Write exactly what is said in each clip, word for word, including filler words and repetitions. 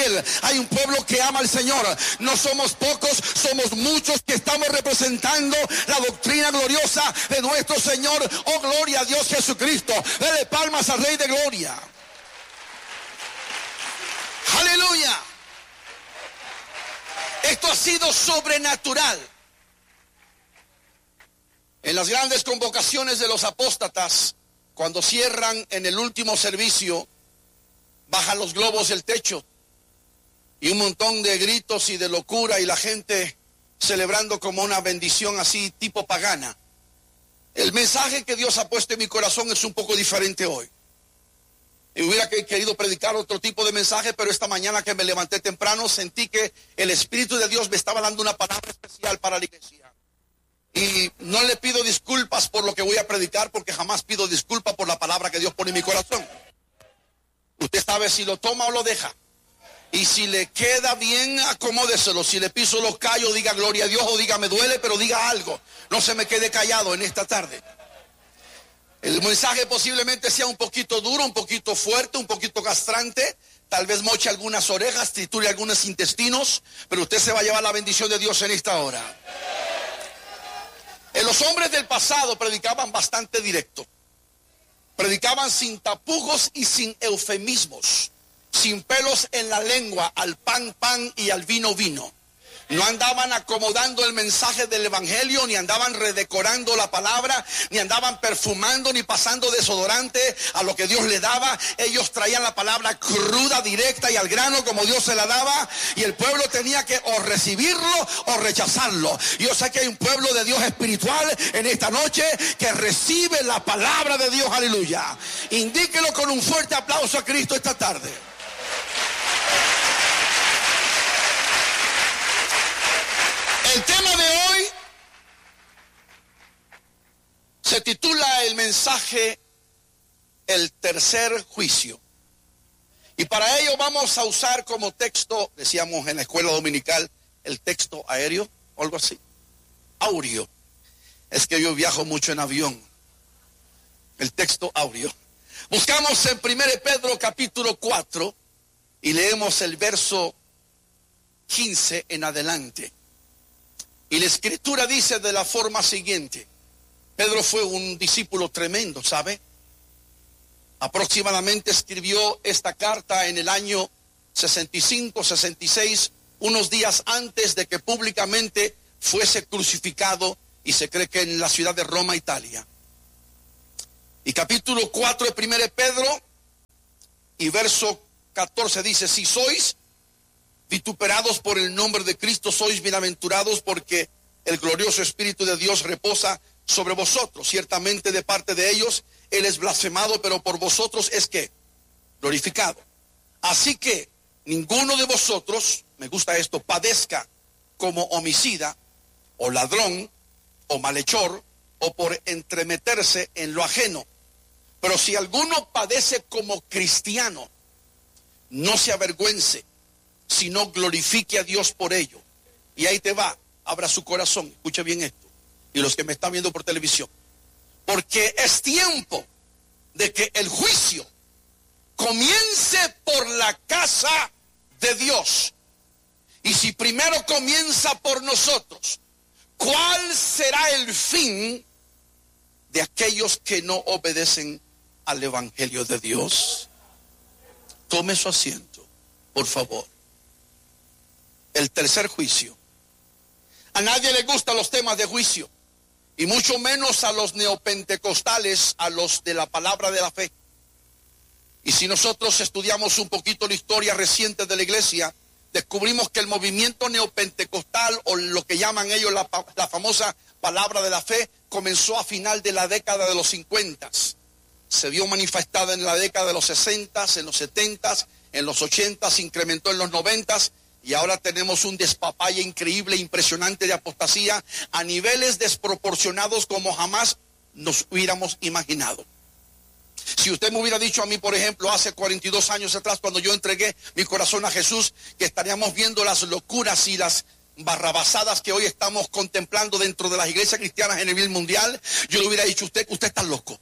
fiel, hay un pueblo que ama al Señor. No somos pocos, somos muchos que estamos representando la doctrina gloriosa de nuestro Señor. Oh, gloria a Dios Jesucristo. Dele palmas al Rey de Gloria. Aleluya. Esto ha sido sobrenatural. En las grandes convocaciones de los apóstatas, cuando cierran en el último servicio, bajan los globos del techo y un montón de gritos y de locura y la gente celebrando como una bendición así tipo pagana. El mensaje que Dios ha puesto en mi corazón es un poco diferente hoy. Y hubiera querido predicar otro tipo de mensaje, pero esta mañana que me levanté temprano sentí que el Espíritu de Dios me estaba dando una palabra especial para la iglesia. Y no le pido disculpas por lo que voy a predicar, porque jamás pido disculpas por la palabra que Dios pone en mi corazón. Usted sabe si lo toma o lo deja. Y si le queda bien, acomódeselo. Si le piso los callos, diga gloria a Dios, o diga me duele, pero diga algo. No se me quede callado en esta tarde. El mensaje posiblemente sea un poquito duro, un poquito fuerte, un poquito castrante. Tal vez moche algunas orejas, triture algunos intestinos, pero usted se va a llevar la bendición de Dios en esta hora. En los hombres del pasado predicaban bastante directo. Predicaban sin tapujos y sin eufemismos, sin pelos en la lengua, al pan pan y al vino vino. No andaban acomodando el mensaje del evangelio, ni andaban redecorando la palabra, ni andaban perfumando, ni pasando desodorante a lo que Dios le daba. Ellos traían la palabra cruda, directa y al grano como Dios se la daba, y el pueblo tenía que o recibirlo o rechazarlo. Yo sé que hay un pueblo de Dios espiritual en esta noche que recibe la palabra de Dios, aleluya. Indíquelo con un fuerte aplauso a Cristo esta tarde. El tema de hoy se titula el mensaje El tercer juicio. Y para ello vamos a usar como texto, decíamos en la escuela dominical, el texto aéreo o algo así. Áureo. Es que yo viajo mucho en avión. El texto áureo. Buscamos en primera de Pedro capítulo cuatro y leemos el verso quince en adelante. Y la escritura dice de la forma siguiente. Pedro fue un discípulo tremendo, ¿sabe? Aproximadamente escribió esta carta en el año sesenta y cinco, sesenta y seis, unos días antes de que públicamente fuese crucificado, y se cree que en la ciudad de Roma, Italia. Y capítulo cuatro de primera de Pedro y verso catorce dice: si sois vituperados por el nombre de Cristo, sois bienaventurados, porque el glorioso Espíritu de Dios reposa sobre vosotros. Ciertamente de parte de ellos Él es blasfemado, pero por vosotros es que glorificado. Así que ninguno de vosotros, me gusta esto, padezca como homicida, o ladrón, o malhechor, o por entremeterse en lo ajeno. Pero si alguno padece como cristiano, no se avergüence, sino glorifique a Dios por ello. Y ahí te va, abra su corazón, escuche bien esto, y los que me están viendo por televisión, porque es tiempo de que el juicio comience por la casa de Dios. Y si primero comienza por nosotros, ¿cuál será el fin de aquellos que no obedecen al evangelio de Dios? Tome su asiento, por favor. El tercer juicio. A nadie le gustan los temas de juicio, y mucho menos a los neopentecostales, a los de la palabra de la fe. Y si nosotros estudiamos un poquito la historia reciente de la iglesia, descubrimos que el movimiento neopentecostal, o lo que llaman ellos la, la famosa palabra de la fe, comenzó a final de la década de los cincuenta. Se vio manifestada en la década de los sesenta, en los setenta, en los ochenta, se incrementó en los noventa. Y ahora tenemos un despapalle increíble, impresionante de apostasía a niveles desproporcionados como jamás nos hubiéramos imaginado. Si usted me hubiera dicho a mí, por ejemplo, hace cuarenta y dos años atrás, cuando yo entregué mi corazón a Jesús, que estaríamos viendo las locuras y las barrabasadas que hoy estamos contemplando dentro de las iglesias cristianas en el nivel mundial, yo le hubiera dicho a usted, usted está loco.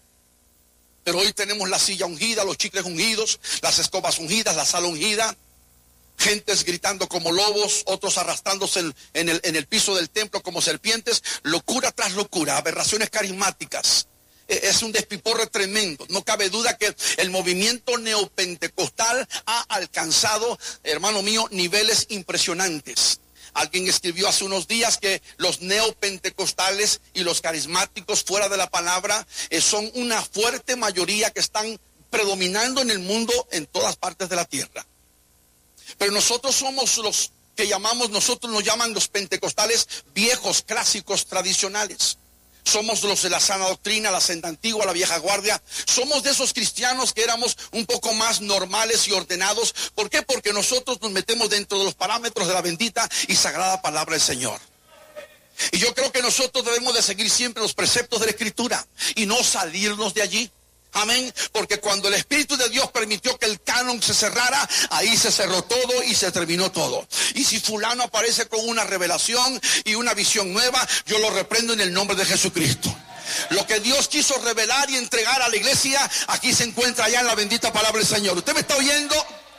Pero hoy tenemos la silla ungida, los chicles ungidos, las escobas ungidas, la sala ungida. Gentes gritando como lobos, otros arrastrándose en, en, el, en el piso del templo como serpientes, locura tras locura, aberraciones carismáticas. Es un despiporre tremendo. No cabe duda que el movimiento neopentecostal ha alcanzado, hermano mío, niveles impresionantes. Alguien escribió hace unos días que los neopentecostales y los carismáticos fuera de la palabra eh, son una fuerte mayoría que están predominando en el mundo en todas partes de la tierra. Pero nosotros somos los que llamamos, nosotros nos llaman los pentecostales viejos, clásicos, tradicionales. Somos los de la sana doctrina, la senda antigua, la vieja guardia. Somos de esos cristianos que éramos un poco más normales y ordenados. ¿Por qué? Porque nosotros nos metemos dentro de los parámetros de la bendita y sagrada palabra del Señor. Y yo creo que nosotros debemos de seguir siempre los preceptos de la Escritura y no salirnos de allí. Amén, porque cuando el Espíritu de Dios permitió que el canon se cerrara, ahí se cerró todo y se terminó todo. Y si fulano aparece con una revelación y una visión nueva, yo lo reprendo en el nombre de Jesucristo. Lo que Dios quiso revelar y entregar a la iglesia, aquí se encuentra allá en la bendita palabra del Señor. ¿Usted me está oyendo?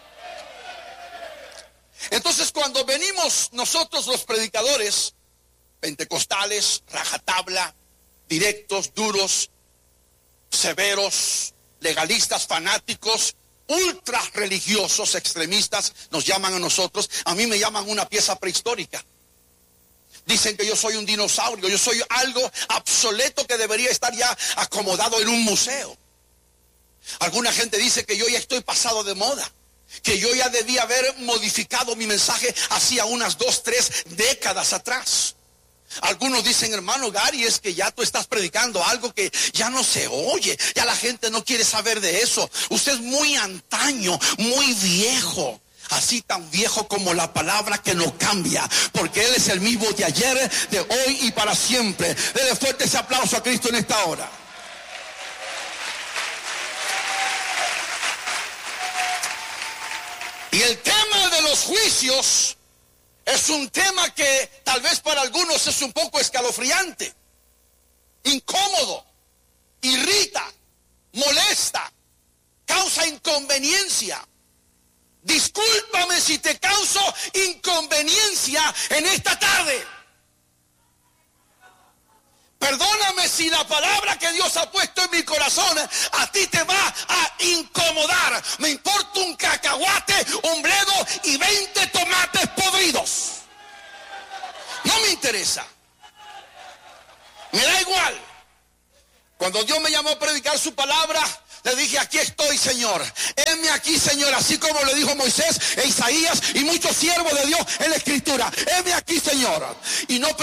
Entonces, cuando venimos nosotros los predicadores pentecostales, rajatabla, directos, duros, severos, legalistas, fanáticos, ultra religiosos, extremistas, nos llaman a nosotros. A mí me llaman una pieza prehistórica. Dicen que yo soy un dinosaurio, yo soy algo obsoleto que debería estar ya acomodado en un museo. Alguna gente dice que yo ya estoy pasado de moda, que yo ya debía haber modificado mi mensaje hacía unas dos, tres décadas atrás. Algunos dicen, hermano Gary, es que ya tú estás predicando algo que ya no se oye, ya la gente no quiere saber de eso. Usted es muy antaño, muy viejo, así tan viejo como la palabra que no cambia, porque Él es el mismo de ayer, de hoy y para siempre. Dele fuerte ese aplauso a Cristo en esta hora. Y el tema de los juicios es un tema que tal vez para algunos es un poco escalofriante, incómodo, irrita, molesta, causa inconveniencia. Discúlpame si te causo inconveniencia en esta tarde. Perdóname si la palabra que Dios ha puesto en mi corazón a ti te va a incomodar. Me importa un cacahuate, un bledo y veinte tomates podridos. No me interesa. Me da igual. Cuando Dios me llamó a predicar su palabra, le dije, aquí estoy, Señor. Heme aquí, Señor, así como le dijo Moisés e Isaías y muchos siervos de Dios en la Escritura. Heme aquí, Señor. Y no